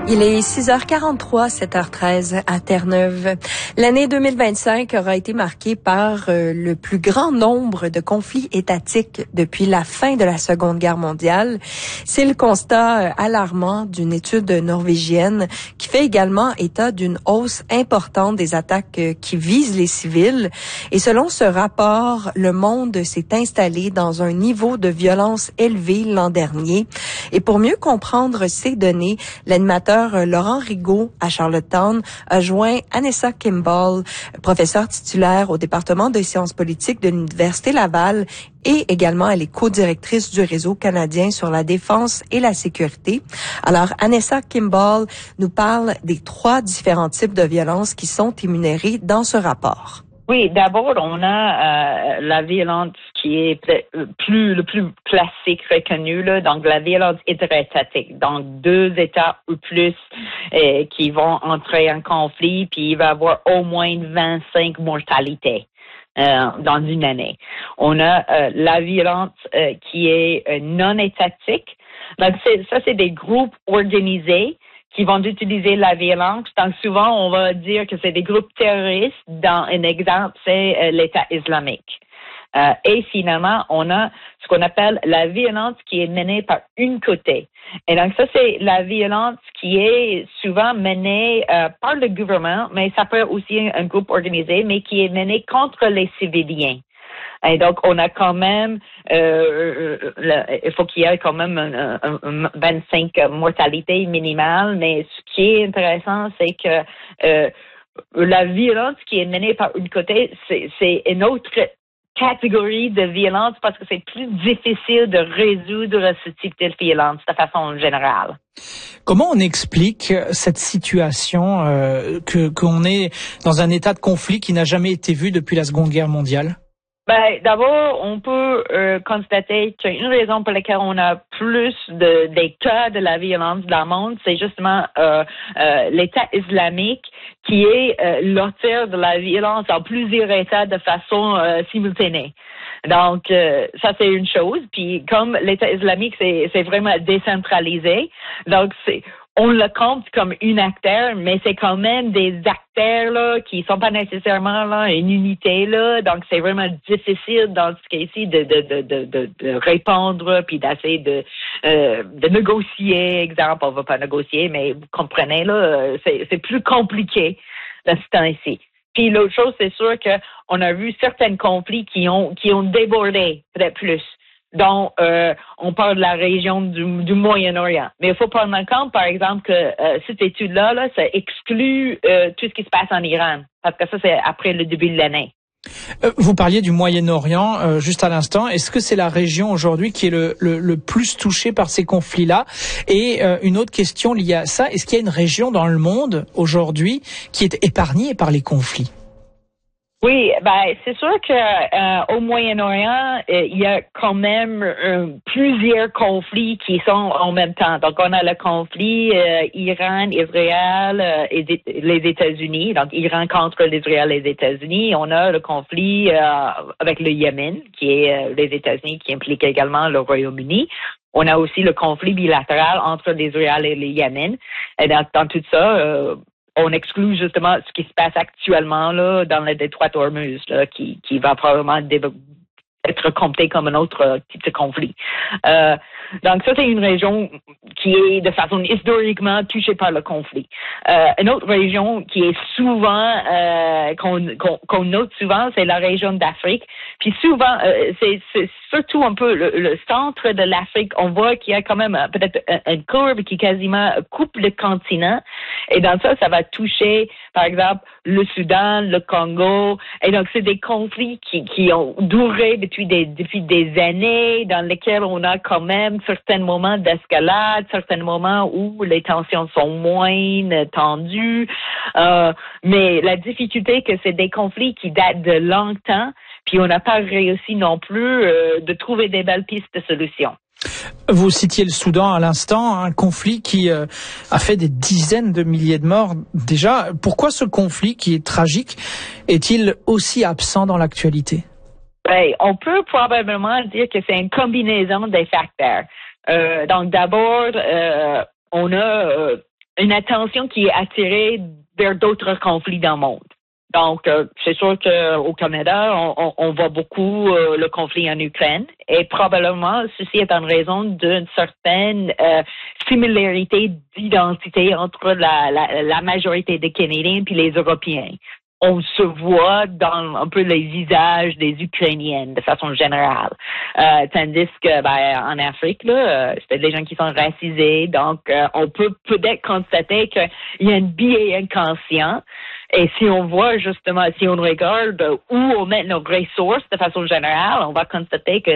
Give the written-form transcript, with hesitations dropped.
Il est 6h43, 7h13 à Terre-Neuve. L'année 2025 aura été marquée par le plus grand nombre de conflits étatiques depuis la fin de la Seconde Guerre mondiale. C'est le constat alarmant d'une étude norvégienne qui fait également état d'une hausse importante des attaques qui visent les civils. Et selon ce rapport, le monde s'est installé dans un niveau de violence élevé l'an dernier. Et pour mieux comprendre ces données, l'animateur Laurent Rigaud à Charlottetown a joint Anessa Kimball, professeure titulaire au département de sciences politiques de l'Université Laval et également elle est co-directrice du réseau canadien sur la défense et la sécurité. Alors Anessa Kimball nous parle des 3 différents types de violences qui sont énumérés dans ce rapport. Oui, d'abord, on a la violence qui est le plus classique reconnu, là, donc la violence interétatique, donc 2 États ou plus qui vont entrer en conflit, puis il va y avoir au moins 25 mortalités dans une année. On a la violence qui est non étatique, donc c'est des groupes organisés qui vont utiliser la violence. Donc, souvent, on va dire que c'est des groupes terroristes. Dans un exemple, c'est l'État islamique. Et finalement, on a ce qu'on appelle la violence qui est menée par une côté. Et donc, ça, c'est la violence qui est souvent menée par le gouvernement, mais ça peut aussi être un groupe organisé, mais qui est menée contre les civiliens. Et donc, on a quand même, il faut qu'il y ait quand même 25 mortalités minimales, mais ce qui est intéressant, c'est que la violence qui est menée par une côté, c'est une autre catégorie de violence parce que c'est plus difficile de résoudre ce type de violence de façon générale. Comment on explique cette situation qu'on est dans un état de conflit qui n'a jamais été vu depuis la Seconde Guerre mondiale? Ben, d'abord, on peut constater qu'une raison pour laquelle on a plus des cas de la violence dans le monde, c'est justement l'État islamique qui est l'auteur de la violence dans plusieurs États de façon simultanée. Donc, ça, c'est une chose. Puis, comme l'État islamique, c'est vraiment décentralisé. Donc, on le compte comme un acteur, mais c'est quand même des acteurs là qui sont pas nécessairement là une unité là. Donc c'est vraiment difficile dans ce cas-ci de répondre puis d'essayer de négocier. Exemple, on va pas négocier, mais vous comprenez là, c'est plus compliqué dans ce temps-ci. Puis l'autre chose, c'est sûr que on a vu certains conflits qui ont débordé peut-être plus. Donc, on parle de la région du Moyen-Orient. Mais il faut prendre en compte, par exemple, que cette étude-là, ça exclut tout ce qui se passe en Iran, parce que ça, c'est après le début de l'année. Vous parliez du Moyen-Orient juste à l'instant. Est-ce que c'est la région aujourd'hui qui est le plus touchée par ces conflits-là? Et une autre question liée à ça, est-ce qu'il y a une région dans le monde aujourd'hui qui est épargnée par les conflits? Oui, ben c'est sûr que au Moyen-Orient, il y a quand même plusieurs conflits qui sont en même temps. Donc on a le conflit Iran, Israël et les États-Unis. Donc Iran contre l'Israël et les États-Unis. On a le conflit avec le Yémen, qui est les États-Unis, qui implique également le Royaume-Uni. On a aussi le conflit bilatéral entre l'Israël et le Yémen. Et dans tout ça, on exclut justement ce qui se passe actuellement là dans le détroit d'Ormuz là, qui va probablement être compté comme un autre type de conflit. Donc ça, c'est une région qui est de façon historiquement touchée par le conflit. Une autre région qui est souvent qu'on note souvent, c'est la région d'Afrique. Puis souvent, c'est surtout un peu le centre de l'Afrique. On voit qu'il y a quand même peut-être une courbe qui quasiment coupe le continent. Et dans ça, ça va toucher, par exemple, le Soudan, le Congo. Et donc, c'est des conflits qui ont duré depuis des années, dans lesquels on a quand même certains moments d'escalade, certains moments où les tensions sont moins tendues. Mais la difficulté, que c'est des conflits qui datent de longtemps, puis on n'a pas réussi non plus de trouver des belles pistes de solution. Vous citiez le Soudan à l'instant, un conflit qui a fait des dizaines de milliers de morts déjà. Pourquoi ce conflit, qui est tragique, est-il aussi absent dans l'actualité? Ben, on peut probablement dire que c'est une combinaison des facteurs. Donc d'abord, on a une attention qui est attirée vers d'autres conflits dans le monde. Donc, c'est sûr qu'au Canada, on voit beaucoup le conflit en Ukraine et probablement ceci est en raison d'une certaine similarité d'identité entre la majorité des Canadiens puis les Européens. On se voit dans un peu les visages des Ukrainiennes de façon générale. Tandis que en Afrique, là, c'est des gens qui sont racisés, donc on peut peut-être constater qu'il y a un biais inconscient. Et si on voit justement, si on regarde où on met nos ressources de façon générale, on va constater que